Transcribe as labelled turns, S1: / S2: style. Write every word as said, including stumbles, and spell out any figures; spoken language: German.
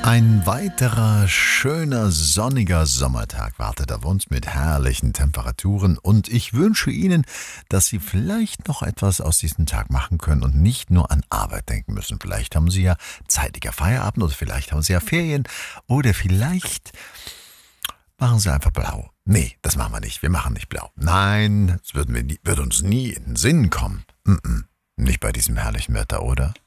S1: Ein weiterer schöner sonniger Sommertag wartet auf uns mit herrlichen Temperaturen und ich wünsche Ihnen, dass Sie vielleicht noch etwas aus diesem Tag machen können und nicht nur an Arbeit denken müssen. Vielleicht haben Sie ja zeitiger Feierabend oder vielleicht haben Sie ja Ferien oder vielleicht machen Sie einfach blau. Nee, das machen wir nicht. Wir machen nicht blau. Nein, das würden wir nie, würde uns nie in den Sinn kommen. Mm-mm. Nicht bei diesem herrlichen Wetter, oder?